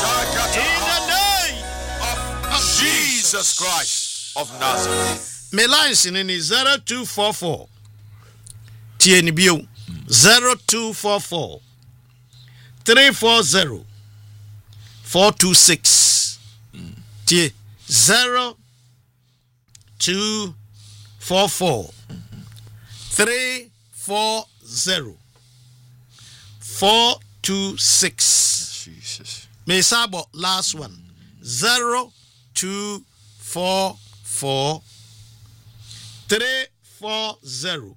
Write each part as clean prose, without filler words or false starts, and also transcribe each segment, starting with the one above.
In the name of Jesus Christ of Nazareth. My lines in 0244 TNBO 0244 340 426 T 0244 340 426. Jesus. Mesabo last one 0244 340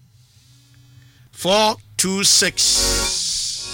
426.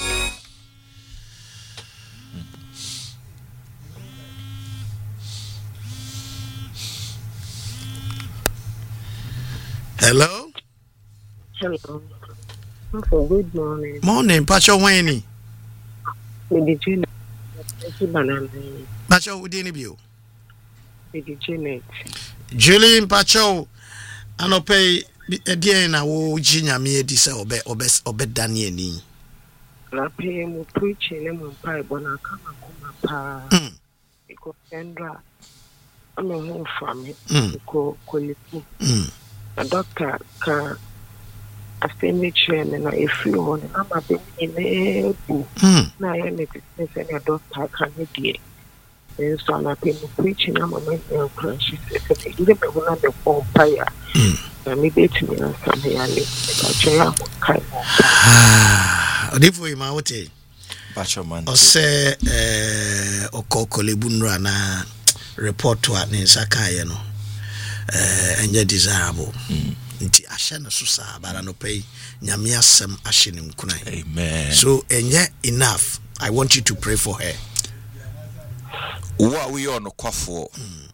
Hello. Hello. Good morning. Morning, Pacho Wayne. Did you know? Pacho, we didn't be. Did you know? Julian Pacho, I no pay again. I will Ginia me this obe Daniel ni. I pay him preaching and pie, but I come pa. Because Sandra, I'm a home family. Call it. A doctor can. I say make sure and I feel one and I'm a bit in a book. Now I am a doctor can get. And so I'm preaching. I'm a man crash. She said, you never want the phone fire. And maybe to me, I'm Odifu imawoti. Bacho man. Ose okoko lebunra na report wa ni sakaya no. Enye desirable. Nti asha na susa bara no pay nyame asem ahye ne mkunai. Amen. So enye enough. I want you to pray for her. What we on kwafo.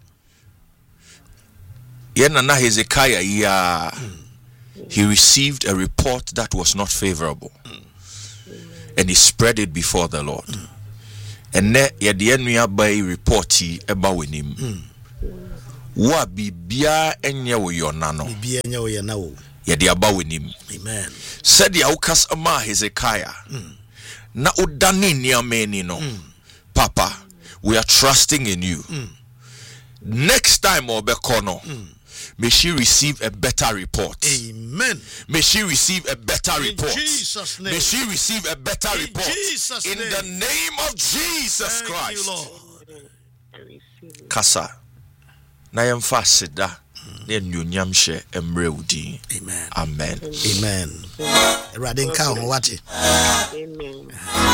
Yena na Hezekiah ya he received a report that was not favorable. And he spread it before the Lord. And ne ye de enua by report eba wenim. Wa bibia enye wo yona no. Bibia enye wo yona wo. Ye de aba wenim. Amen. Said ya ukas ama Hezekiah. Na udani ni ameni no. Papa, we are trusting in you. Next time obekono. May she receive a better report. Amen. May she receive a better report. In Jesus' name. May she receive a better report. Jesus' in name. the name of Jesus Thank Christ. You, Lord. Kasa. Na yemfa seda. Ne nyonyam hye emre udi. Amen. Amen. Amen. Radinka on wati. Amen.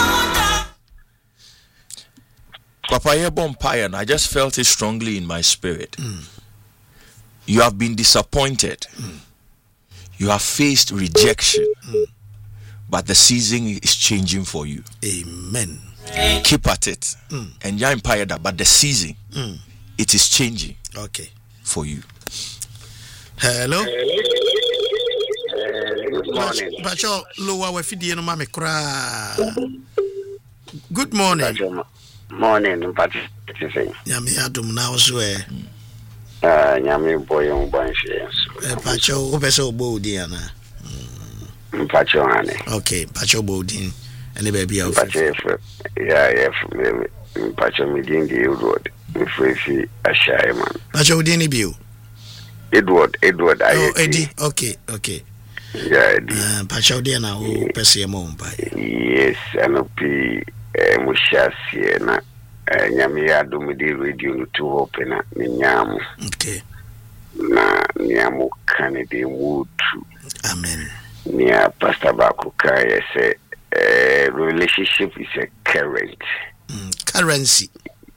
Papa Yebompire, and I just felt it strongly in my spirit. You have been disappointed. You have faced rejection. But the season is changing for you. Amen. Keep at it. And you're empowered, but the season, it is changing. Okay. For you. Hello. Good morning. Bacho, lowa we fidi no mame kra. Good morning. Morning, Patrick. Nyame adum na so Nyame boy on banche. Pacho, opese obodi ana. Pacho ane. Okay, Pacho bodi. Any baby of Pacho. Yeah, Pacho midingi Edward. Mfrefi ashai man. Pacho udini biu. Edward Oh, Eddie. Okay. Yeah, Eddie. Pacho dia na o pese mo mpa. Yes, anopi mushasi na nyame ya domidi radio no to hope na nyamu. Okay. Na nyamu kanede mutu. Amen. Nia Pastor Bakuka say relationship is a current. Currency.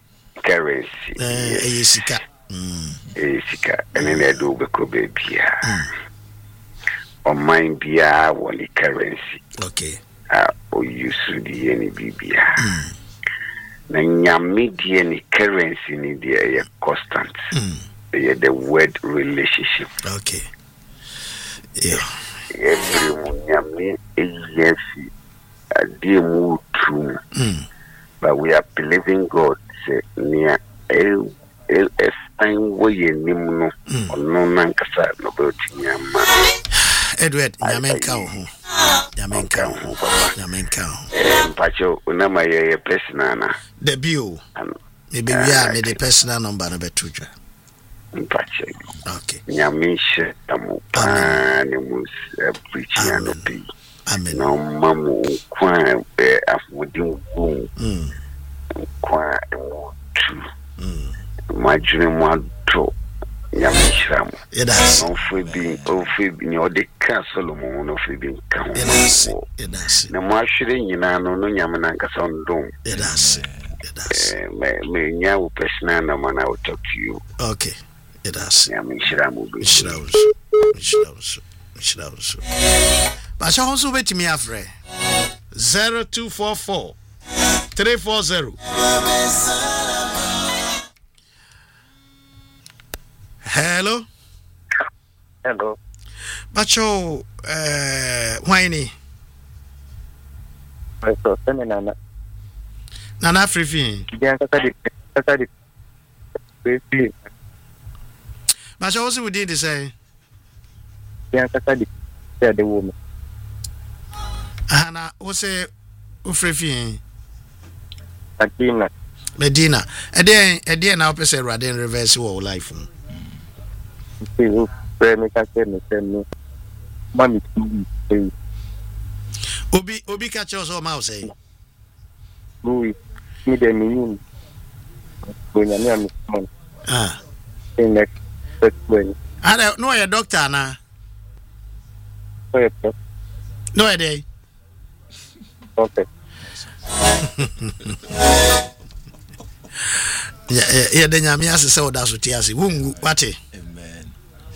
Esika. Esika. And then I do beko baby. On mine be one currency. Okay. O use the any baby. Na nyame die any currency ni dey constant. The word relationship. Okay. Yeah. Every nyame yes ademu true. But we are believing God say near time we nim no no nankasa no be nyama. Edward nyame ka ho. Yamenka. Mpacho unama ye personal na. Debut. Maybe we are made the personal number no betuja. Mpacho. Okay. Nyamishe tamu pani mus preaching and be. Amen. No mamu kwa afudin boom. Kwa tu. Majune mwato. Nyamishram. Yes. No Phoebe, no de castle, no Phoebe. Yes. Na mwashire nyina no nyamana nkasa ndom. Yes. Me nyawo personal na man I will talk to you. Okay. Yes. Nyamishram obi. Mishraus. Basha honso betimi afre 0244 340. Hello. Bacho whiny. So nana. Nana free. Bacho also we did the same. The woman. Hana wose free. Medina. Eden now person rather reverse your life. Obi catch us all mouse say. Louis, me the meaning. When I'm in next when. I don't know a doctor na. No a day. Okay. Yeah, the nyamia se oda so tiase. Wungu wate. Amen.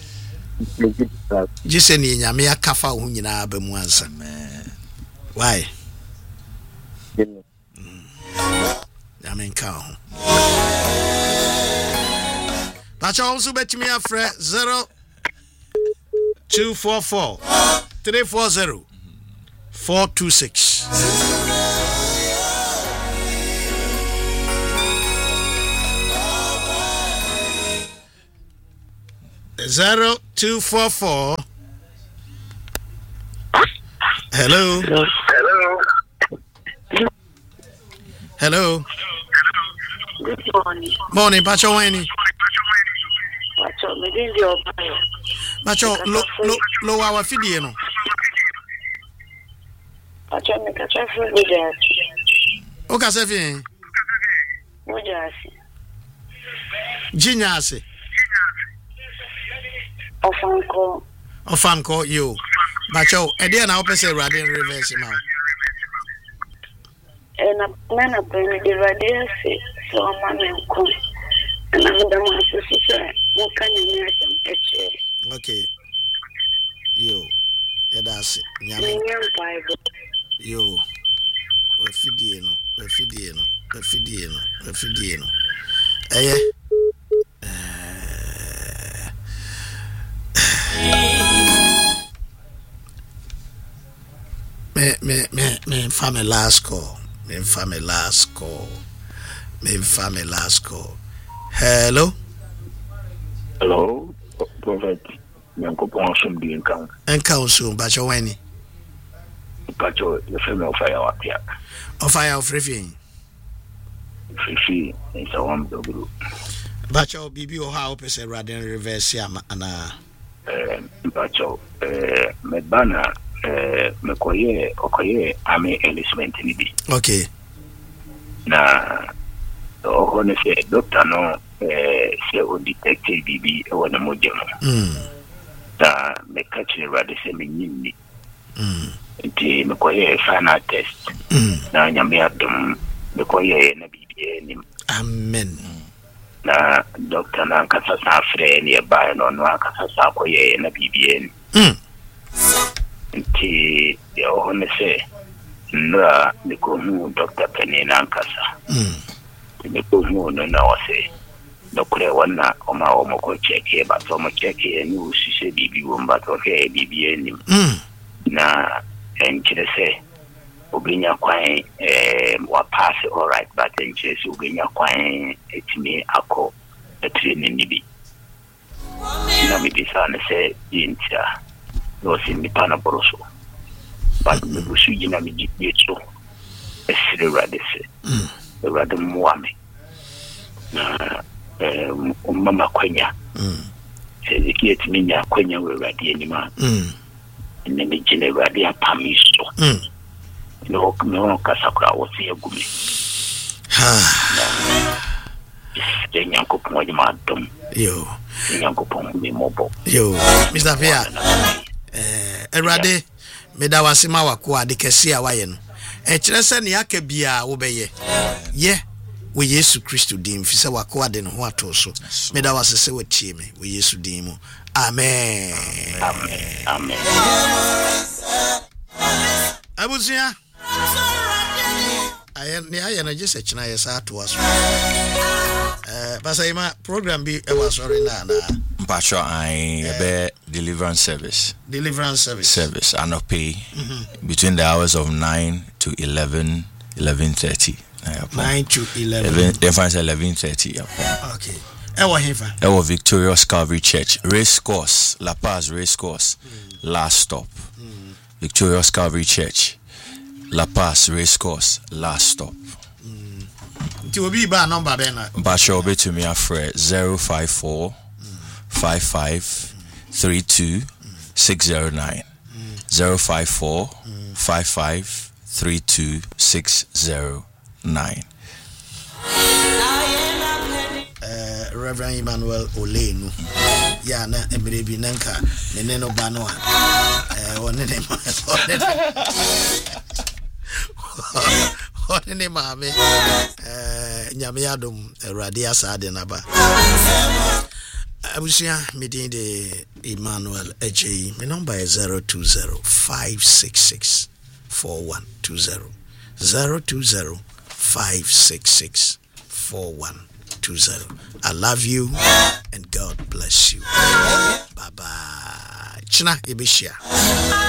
Jise ni nyamia kafa hu nyina abamu ansa. Amen. Why? Amen ka. Pacha also betimi afre 0244 340 426. Zero 244. Hello. Good morning. Morning, Pacho Wayne. Pacho, me didn't do Pacho, lo our video no. Pacho, me catch a friend with that. Oka sefi. Mujasi. Jinyase. Ofanko you. Pacho, ede na opese rade reverse ma. Na bring the radius so man ko. Na the man so say mo kan ni ache. Okay. Yo. That's nyame. Bible. Yo. Refidie no. Me family last call. Hello. Hello, Prophet. Nyankopon som di enkan. Enkan so Bacho Wani. Bacho, the family of fire wapia. Of fire of refin. Fifi, is a one double. Bacho bibi o ha opese raden reverse am ana. Bacho, medbana okoye ame elisment ni bi. Okay. Na ohone se doctor no se o detective bibi e wona mojemo. Da me catch the radi se me nyini. Nti me koye final test. Na nyame adom me koye na bibi ni. Amen. Na doctor na nkasa sa frɛ ne ba no no akasa sa koye na bibi ni. Nti ya ohone se na nikohu Dr. Penny na nkasa. Nikohu no na wase dokure wana oma omoko cheke ba so mo cheke ni usise bibi womba to ke bibi ni. Na enkire se obinya kwan wa pass all right but enkire se obinya kwan etimi akọ training ni bi. Na mi bisa ne se intia no sin ni pana boroso. but me busu gina me gye so esire rade se rade muame na mama kwanya se ki etimi nya kwanya we rade anima ne me gina rade apamiso no no kasakura wo se agumi Nyankopon odi ma dom yo Nyankopon mi mobo yo Mr. Fia Erade meda wasema wako ade kese a waye no kire se ne aka bia wo beye ye we Yesu Kristo dim fi se wako ade no ho ato so meda wasese watie me we Yesu dim mu amen amen abusia I na just china yesa to us Pastor program be e was sorry na Mpacho I be deliverance service anope between the hours of 9 to 11:30 9 to 11 the finds 11:30 okay ewo hefa ewo Victorious Calvary Church race course La Paz race course last stop Victorious Calvary Church La Paz race course last stop Ti obi ba number be na Mpacho be to me afre 054 55 32 609 054 55 32 609 Reverend Emmanuel Olenu ya na emrebi nanka nene no ba no onene maame nyame yadom Awurade asade na ba abusia meeting the Emmanuel Eji. My number is 020-566-4120 020-566-4120. I love you and God bless you. Bye bye. China Ibishia.